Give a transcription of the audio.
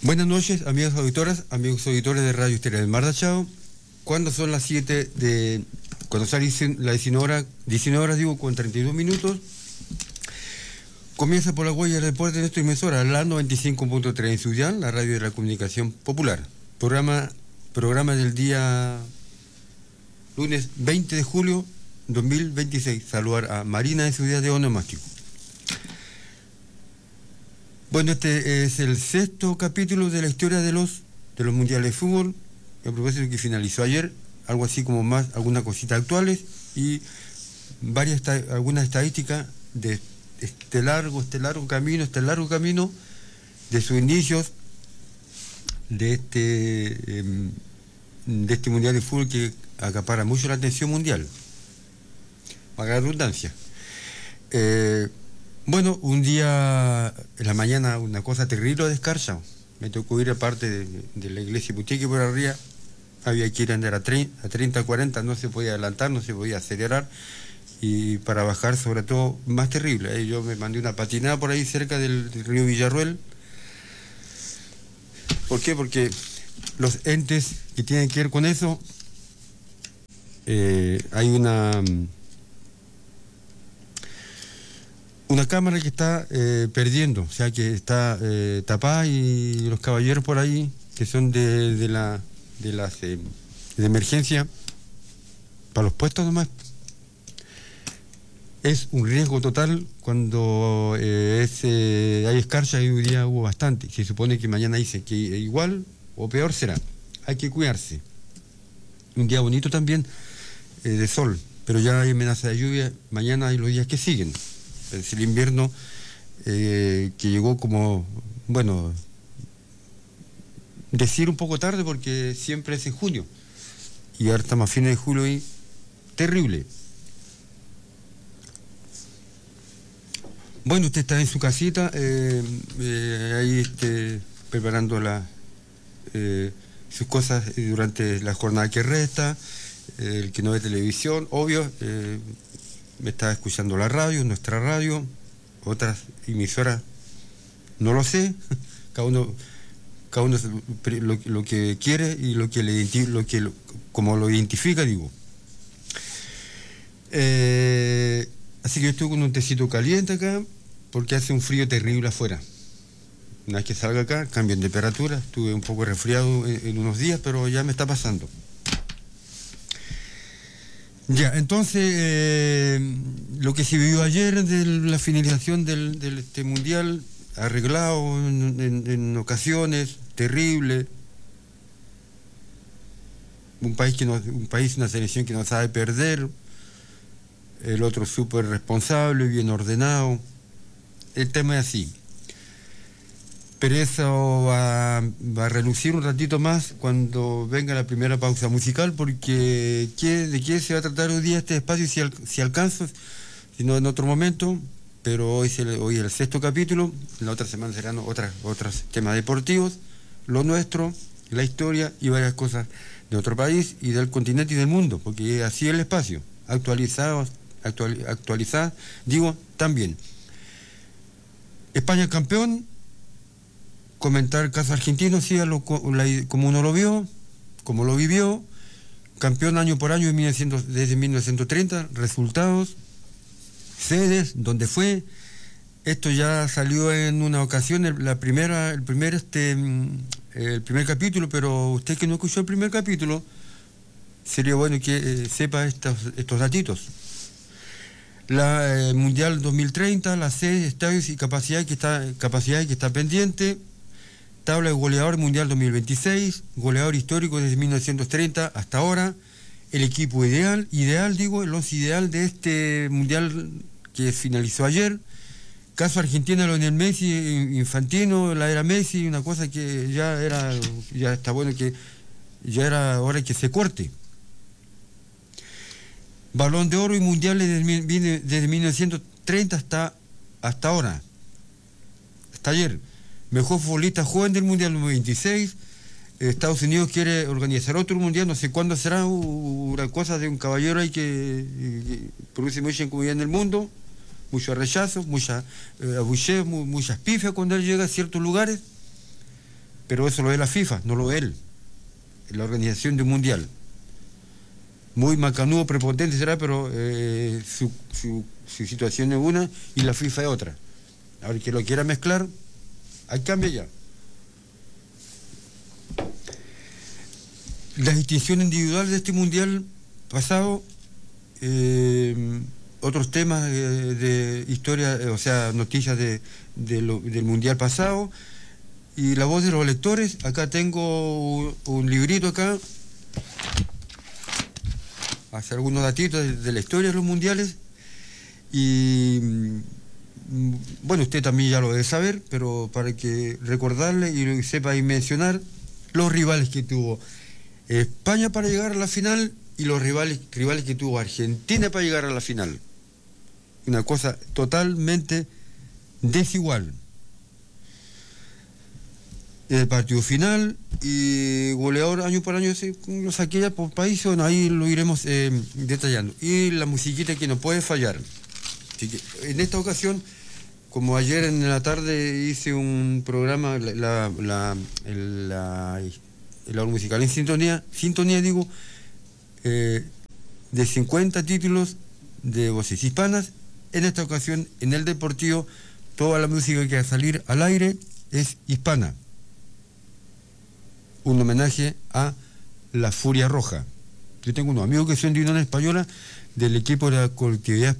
Buenas noches, amigas auditoras, amigos auditores de Radio Estéreo del Mar de Achao. Cuando son las 7 de... Cuando sale las 19 horas, digo, con 32 minutos, comienza por la huella del deporte de nuestra emisora, la 95.3 en Ciudad, la radio de la comunicación popular. Programa del día lunes 20 de julio 2026. Saludar a Marina en Ciudad de Onomástico. Bueno, este es el sexto capítulo de la historia de los mundiales de fútbol, a propósito que finalizó ayer, algo así como más, algunas cositas actuales y algunas estadísticas de este largo camino de sus inicios de este mundial de fútbol que acapara mucho la atención mundial, para la redundancia. Bueno, un día en la mañana una cosa terrible de Escarcha. Me tocó ir aparte de la iglesia Putique por arriba. Había que ir a andar a 30, 40, no se podía adelantar, no se podía acelerar. Y para bajar, sobre todo, más terrible. Yo me mandé una patinada por ahí cerca del río Villarruel. ¿Por qué? Porque los entes que tienen que ver con eso, hay una cámara que está perdiendo, o sea que está tapada, y los caballeros por ahí que son de emergencia para los puestos nomás. Es un riesgo total cuando hay escarcha, y hoy día hubo bastante. Se supone que mañana dice que igual o peor será. Hay que cuidarse. Un día bonito también de sol, pero ya hay amenaza de lluvia. Mañana hay los días que siguen. Es el invierno que llegó como, bueno, decir un poco tarde porque siempre es en junio. Y ahora estamos a fines de julio y terrible. Bueno, usted está en su casita, ahí preparando sus cosas durante la jornada que resta, el que no ve televisión, obvio, me está escuchando la radio, nuestra radio, otras emisoras, no lo sé, cada uno lo que quiere y como lo identifica, digo. Así que yo estoy con un tecito caliente acá, porque hace un frío terrible afuera. Una vez que salga acá, cambio en temperatura, estuve un poco resfriado en unos días, pero ya me está pasando. Ya, entonces, lo que se vivió ayer de la finalización del mundial, arreglado en ocasiones, terrible. Un país, una selección que no sabe perder. El otro súper responsable, bien ordenado. El tema es así. Pero eso va a relucir un ratito más cuando venga la primera pausa musical, porque ¿de qué se va a tratar hoy día este espacio? Si alcanzo, si no en otro momento, pero hoy es el sexto capítulo, la otra semana serán otros temas deportivos, lo nuestro, la historia y varias cosas de otro país y del continente y del mundo, porque así es el espacio, actualizada, digo, también. España campeón. Comentar el caso argentino, sí, como uno lo vio, como lo vivió, campeón año por año desde 1930, resultados, sedes, donde fue. Esto ya salió en una ocasión, el primer capítulo, pero usted que no escuchó el primer capítulo, sería bueno que sepa estos datitos. La Mundial 2030, la sede, estadios y capacidad que está pendiente. Tabla de goleador mundial 2026, goleador histórico desde 1930 hasta ahora, el equipo el 11 ideal de este mundial que finalizó ayer. Caso Argentina, Lionel Messi, Infantino, la era Messi, una cosa que ya está bueno, que ya era hora que se corte. Balón de oro y mundiales desde 1930 hasta ahora, hasta ayer. Mejor futbolista joven del Mundial 2026. Estados Unidos quiere organizar otro mundial, no sé cuándo será, una cosa de un caballero ahí que produce mucha incomodidad en el mundo, mucho rechazo, mucha abucheo, muchas pifias cuando él llega a ciertos lugares. pero eso lo ve la FIFA, no lo ve él, la organización de un mundial. Muy macanudo, prepotente será, pero su situación es una y la FIFA es otra. Ahora, que lo quiera mezclar, hay cambio ya. Las distinciones individuales de este mundial pasado, otros temas de historia, o sea, noticias del mundial pasado, y la voz de los lectores. Acá tengo un librito acá, hace algunos datitos de la historia de los mundiales, y bueno, usted también ya lo debe saber, pero para que recordarle y sepa y mencionar los rivales que tuvo España para llegar a la final y los rivales que tuvo Argentina para llegar a la final. Una cosa totalmente desigual. El partido final y goleador año por año, lo saqué ya por país, bueno, ahí lo iremos detallando. Y la musiquita que no puede fallar. Así que en esta ocasión, como ayer en la tarde hice un programa, el árbol musical en sintonía digo, de 50 títulos de voces hispanas. En esta ocasión, en el Deportivo, toda la música que va a salir al aire es hispana. Un homenaje a la Furia Roja. Yo tengo unos amigos que son de Unión Española, del equipo de la colectividad